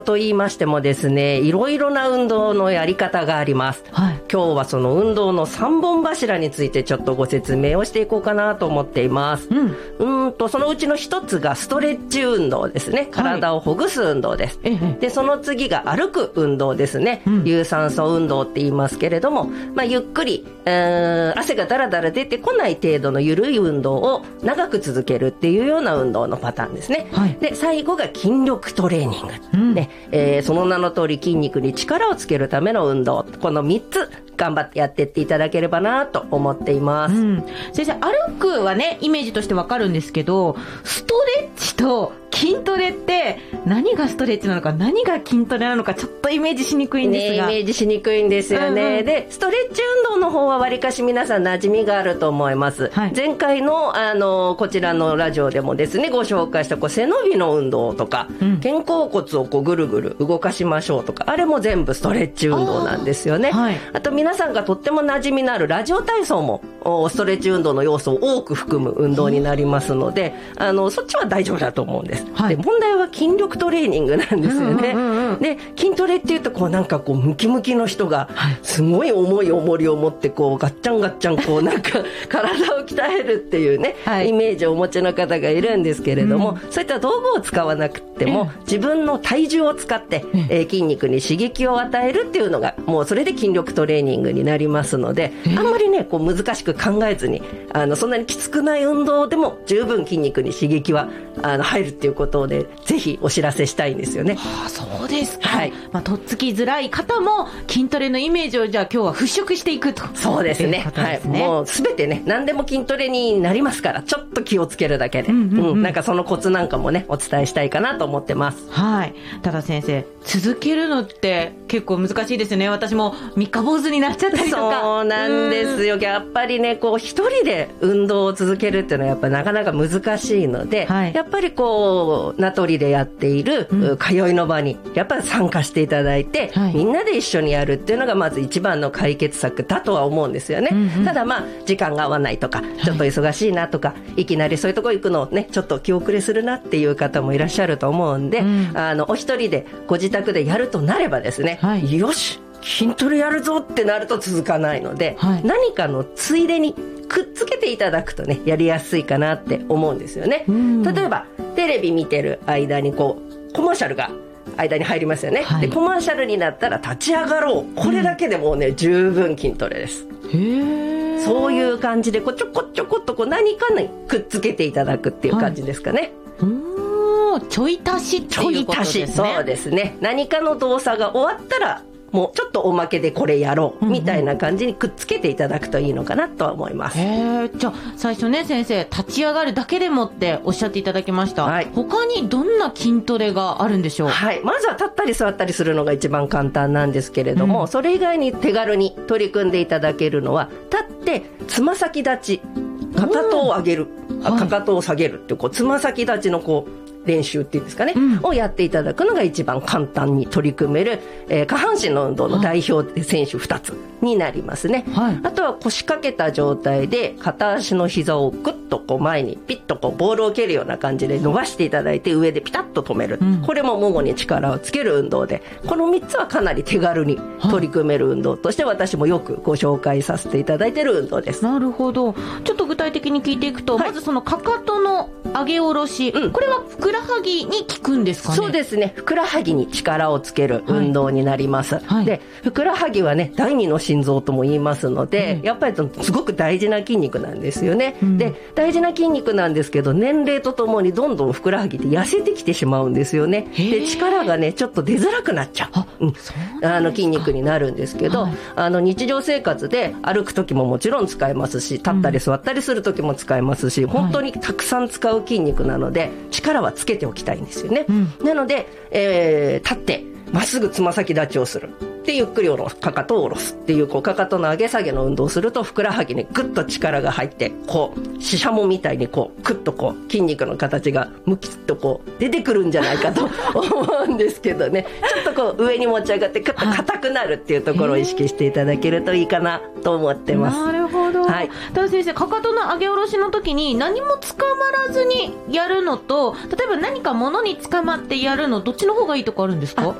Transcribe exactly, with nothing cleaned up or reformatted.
と言いましてもですね、いろいろな運動のやり方があります、はい、今日はその運動のさんぼん柱についてちょっとご説明をしていこうかなと思っています、うん、うんとそのうちの一つがストレッチ運動ですね。体をほぐす運動です、はい、でその次が歩く運動ですね、うん、有酸素運動って言いますけれども、まあ、ゆっくり、えー、汗がだらだら出てこない程度の緩い運動を長く続けるっていうような運動のパターンですね、はい、で最後が筋力トレーニング、うんねえー、その名の通り筋肉に力をつけるための運動、このみっつ頑張ってやっていっていただければなと思っています、うん、 先生、歩くはねイメージとしてわかるんですけど、ストレッチと筋トレって何がストレッチなのか何が筋トレなのかちょっとイメージしにくいんですが、 ね、イメージしにくいんですよね、うんうん、でストレッチ運動の方はわりかし皆さん馴染みがあると思います、はい、前回 の, あのこちらのラジオでもですねご紹介したこう背伸びの運動とか、うん、肩甲骨をこうぐるぐる動かしましょうとか、あれも全部ストレッチ運動なんですよね。 あ,、はい、あと皆さんがとっても馴染みのあるラジオ体操もストレッチ運動の要素を多く含む運動になりますので、あのそっちは大丈夫だと思うんです、はい、で問題は筋力トレーニングなんですよね、うんうんうん、で筋トレっていうとこうなんかこうムキムキの人がすごい重い重りを持ってこうガッチャンガッチャンこうなんか体を鍛えるっていうね、はい、イメージをお持ちの方がいるんですけれども、うん、そういった道具を使わなくても、うん、自分の体重を使って、うんえー、筋肉に刺激を与えるっていうのがもうそれで筋力トレーニングになりますので、あんまりねこう難しく考えずに、あのそんなにきつくない運動でも十分筋肉に刺激はあの入るっていうことでぜひお知らせしたいんですよね。 はあ、そうですか、はい、まあ、とっつきづらい方も筋トレのイメージをじゃあ今日は払拭していくと。 そうですね、はい、もうすべてね何でも筋トレになりますから、ちょっと気をつけるだけで、うんうんうんうん、なんかそのコツなんかもねお伝えしたいかなと思ってます。 はい。ただ先生、続けるのって結構難しいですよね。私も三日坊主になっちゃったりとか。 そうなんですよ。やっぱりねこう一人で運動を続けるっていうのはやっぱなかなか難しいので、はい、やっぱりこう名取でやっている、うん、通いの場にやっぱり参加していただいて、はい、みんなで一緒にやるっていうのがまず一番の解決策だとは思うんですよね、うんうん、ただまあ時間が合わないとかちょっと忙しいなとか、はい、いきなりそういうとこ行くのねちょっと気遅れするなっていう方もいらっしゃると思うんで、うん、あのお一人でご自宅でやるとなればですね、はい、よし筋トレやるぞってなると続かないので、はい、何かのついでにくっつけていただくとねやりやすいかなって思うんですよね。例えばテレビ見てる間にこうコマーシャルが間に入りますよね、はい、でコマーシャルになったら立ち上がろう、これだけでもうね、うん、十分筋トレです。へー、そういう感じでこうちょこちょこっとこう何かにくっつけていただくっていう感じですかね、 はい、うーん、ちょい足しっていうことですね。ちょい足し、そうですね。何かの動作が終わったらもうちょっとおまけでこれやろうみたいな感じにくっつけていただくといいのかなとは思います。 へー、じゃあ最初ね先生、立ち上がるだけでもっておっしゃっていただきました、はい、他にどんな筋トレがあるんでしょう。 はい、まずは立ったり座ったりするのが一番簡単なんですけれども、うん、それ以外に手軽に取り組んでいただけるのは立ってつま先立ち、かかとを上げる、あ、かかとを下げるっていうこうつま先立ちのこう練習っていうんですかね、うん、をやっていただくのが一番簡単に取り組める、えー、下半身の運動の代表選手ふたつになりますね、はい、あとは腰掛けた状態で片足の膝をグッとこう前にピッとこうボールを蹴るような感じで伸ばしていただいて上でピタッと止める、うん、これもももに力をつける運動で、このみっつはかなり手軽に取り組める運動として私もよくご紹介させていただいている運動です。 なるほど。ちょっと具体的に聞いていくと、はい、まずそのかかとの上げ下ろし、うん、これはふくらはぎに効くんですかね。 そうですね、ふくらはぎに力をつける運動になります、はいはい、でふくらはぎはね第二の心臓とも言いますので、うん、やっぱりすごく大事な筋肉なんですよね、うん、で大事な筋肉なんですけど年齢とともにどんどんふくらはぎって痩せてきてしまうんですよね。で力がねちょっと出づらくなっちゃう、あ、うん、あの筋肉になるんですけど、はい、あの日常生活で歩く時ももちろん使えますし、立ったり座ったりする時も使えますし、うん、本当にたくさん使う筋肉なので力はつけておきたいんですよね、うん、なので、えー、立ってまっすぐつま先立ちをする。で、ゆっくり下ろす。かかとを下ろすっていう、こう、かかとの上げ下げの運動をすると、ふくらはぎにグッと力が入って、こう、ししゃもみたいにこう、クッとこう、筋肉の形がムキッとこう、出てくるんじゃないかと思うんですけどね。ちょっとこう、上に持ち上がって、クッと硬くなるっていうところを意識していただけるといいかなと思ってます。 なるほど。はい。ただ先生、かかとの上げ下ろしの時に何も捕まらずにやるのと、例えば何か物に捕まってやるの、どっちの方がいいとかあるんですか？